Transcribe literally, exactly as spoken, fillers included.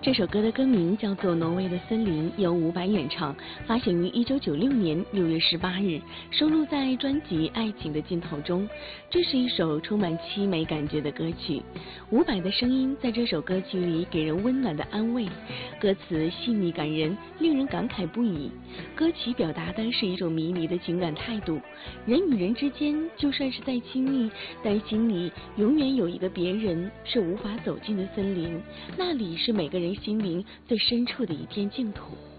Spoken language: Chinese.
这首歌的歌名叫做《挪威的森林》，由伍佰演唱，发行于一九九六年六月十八日，收录在专辑《爱情的尽头》中。这是一首充满凄美感觉的歌曲，伍佰的声音在这首歌曲里给人温暖的安慰，歌词细腻感人，令人感慨不已。歌曲表达的是一种迷离的情感态度，人与人之间就算是再亲密，但心里永远有一个别人是无法走进的森林，那里是每个人心灵最深处的一片净土。